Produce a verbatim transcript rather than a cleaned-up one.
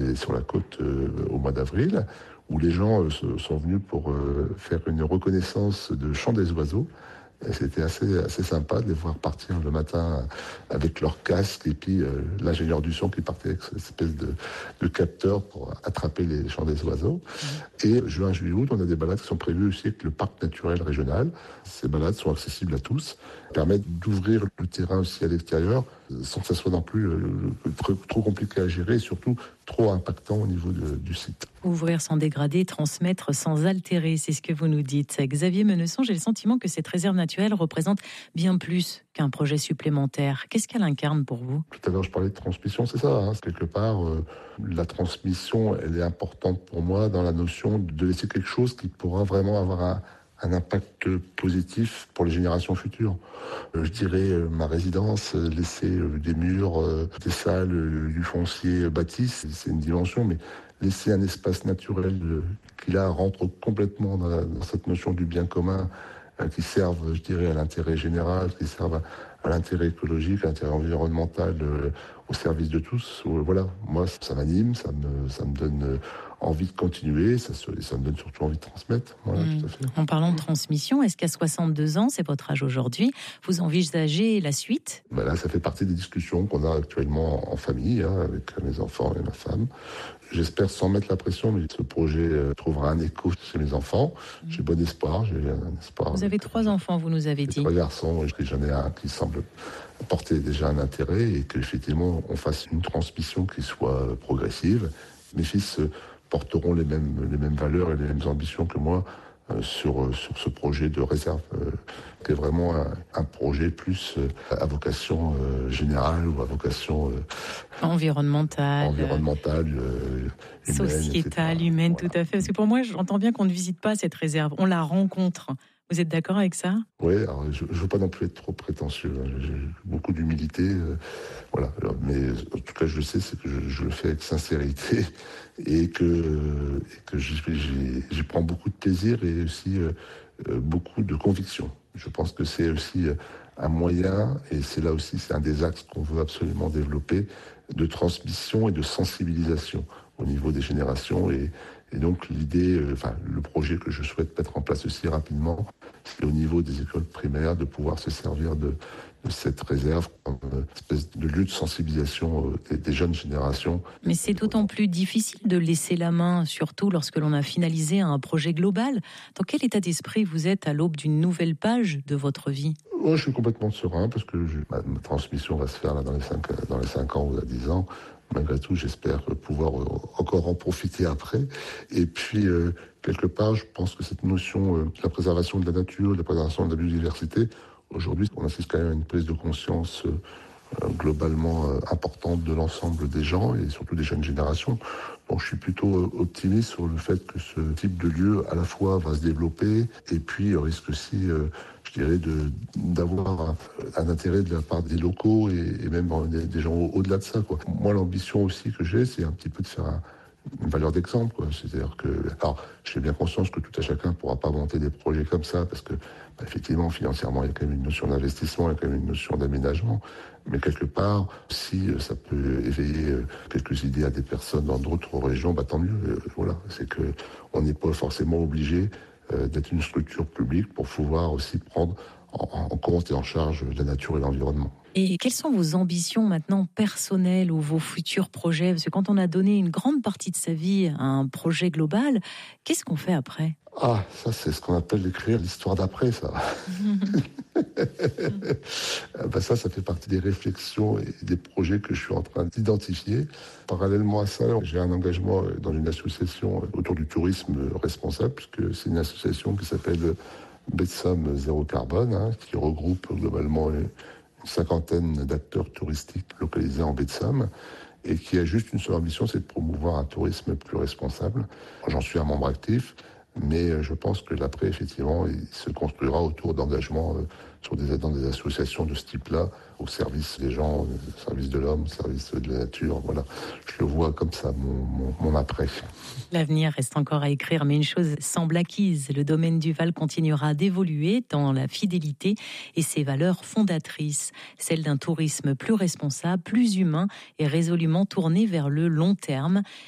C'était sur la côte euh, au mois d'avril, où les gens euh, sont venus pour euh, faire une reconnaissance de chant des oiseaux. Et c'était assez, assez sympa de les voir partir le matin avec leur casque et puis euh, l'ingénieur du son qui partait avec cette espèce de, de capteur pour attraper les chants des oiseaux. Mmh. Et juin, juillet, août, on a des balades qui sont prévues aussi avec le parc naturel régional. Ces balades sont accessibles à tous, permettent d'ouvrir le terrain aussi à l'extérieur sans que ça soit non plus euh, trop, trop compliqué à gérer et surtout trop impactant au niveau de, du site. Ouvrir sans dégrader, transmettre sans altérer, c'est ce que vous nous dites. Xavier Menesson, j'ai le sentiment que cette réserve naturelle représente bien plus qu'un projet supplémentaire. Qu'est-ce qu'elle incarne pour vous ? Tout à l'heure, je parlais de transmission, c'est ça. Hein. Quelque part, euh, la transmission, elle est importante pour moi dans la notion de laisser quelque chose qui pourra vraiment avoir un, un impact positif pour les générations futures. Euh, je dirais euh, ma résidence, euh, laisser euh, des murs, euh, des salles, euh, du foncier bâti, c'est, c'est une dimension, mais laisser un espace naturel euh, qui là rentre complètement dans, la, dans cette notion du bien commun, euh, qui servent, je dirais, à l'intérêt général, qui servent à, à l'intérêt écologique, à l'intérêt environnemental, euh, au service de tous. Euh, voilà, moi, ça m'anime, ça me, ça me donne euh, envie de continuer, ça, ça me donne surtout envie de transmettre. Voilà, mmh. tout à fait. En parlant de transmission, est-ce qu'à soixante-deux ans, c'est votre âge aujourd'hui, vous envisagez la suite ? Ben là, ça fait partie des discussions qu'on a actuellement en famille, hein, avec mes enfants et ma femme. J'espère sans mettre la pression, mais ce projet euh, trouvera un écho chez mes enfants. Mmh. J'ai bon espoir, j'ai un espoir. Vous avez trois enfants, vous nous avez dit. Trois garçons, et j'en ai un qui semble porter déjà un intérêt et qu'effectivement on fasse une transmission qui soit progressive. Mes fils porteront les mêmes, les mêmes valeurs et les mêmes ambitions que moi euh, sur, sur ce projet de réserve, euh, qui est vraiment un, un projet plus euh, à vocation euh, générale ou à vocation euh, environnementale, environnementale euh, humaine, sociétale, et cetera. humaine, Voilà. tout à fait. Parce que pour moi, j'entends bien qu'on ne visite pas cette réserve, on la rencontre. Vous êtes d'accord avec ça ? Oui, alors je ne veux pas non plus être trop prétentieux. Hein. J'ai beaucoup d'humilité. Euh, voilà. Alors, mais en tout cas, je le sais, c'est que je, je le fais avec sincérité et que, euh, et que j'y, j'y, j'y prends beaucoup de plaisir et aussi euh, euh, beaucoup de conviction. Je pense que c'est aussi un moyen, et c'est là aussi, c'est un des axes qu'on veut absolument développer, de transmission et de sensibilisation au niveau des générations. Et, et donc l'idée, euh, enfin le projet que je souhaite mettre en place aussi rapidement, c'est au niveau des écoles primaires de pouvoir se servir de, de cette réserve comme une espèce de lieu de sensibilisation des, des jeunes générations. Mais c'est d'autant plus difficile de laisser la main, surtout lorsque l'on a finalisé un projet global. Dans quel état d'esprit vous êtes à l'aube d'une nouvelle page de votre vie ? Oh, je suis complètement serein parce que je, ma, ma transmission va se faire là, dans les cinq, dans les cinq ans ou à dix ans. Malgré tout, j'espère pouvoir encore en profiter après. Et puis, euh, quelque part, je pense que cette notion euh, de la préservation de la nature, de la préservation de la biodiversité, aujourd'hui, on assiste quand même à une prise de conscience euh, globalement euh, importante de l'ensemble des gens et surtout des jeunes générations. Donc, je suis plutôt optimiste sur le fait que ce type de lieu, à la fois, va se développer et puis euh, risque aussi, euh, je dirais, de, d'avoir un, un intérêt de la part des locaux et, et même des, des gens au, au-delà de ça, quoi. Moi, l'ambition aussi que j'ai, c'est un petit peu de faire un, une valeur d'exemple, quoi. C'est-à-dire que, alors, j'ai bien conscience que tout à chacun ne pourra pas monter des projets comme ça, parce que, bah, effectivement, financièrement, il y a quand même une notion d'investissement, il y a quand même une notion d'aménagement. Mais quelque part, si ça peut éveiller quelques idées à des personnes dans d'autres régions, bah, tant mieux. Voilà, c'est que on n'est pas forcément obligé euh, d'être une structure publique pour pouvoir aussi prendre en, en compte et en charge la nature et l'environnement. Et quelles sont vos ambitions maintenant personnelles ou vos futurs projets ? Parce que quand on a donné une grande partie de sa vie à un projet global, qu'est-ce qu'on fait après ? Ah, ça c'est ce qu'on appelle écrire l'histoire d'après, ça. ben ça, ça fait partie des réflexions et des projets que je suis en train d'identifier. Parallèlement à ça, j'ai un engagement dans une association autour du tourisme responsable, puisque c'est une association qui s'appelle Betsam Zéro Carbone, hein, qui regroupe globalement une cinquantaine d'acteurs touristiques localisés en baie de Somme et qui a juste une seule ambition, c'est de promouvoir un tourisme plus responsable. J'en suis un membre actif, mais je pense que l'après, effectivement, il se construira autour d'engagements sur des, dans des associations de ce type-là, au service des gens, au service de l'homme, au service de la nature. Voilà, je le vois comme ça, mon, mon, mon après. L'avenir reste encore à écrire, mais une chose semble acquise. Le domaine du Val continuera d'évoluer dans la fidélité et ses valeurs fondatrices, celle d'un tourisme plus responsable, plus humain et résolument tourné vers le long terme.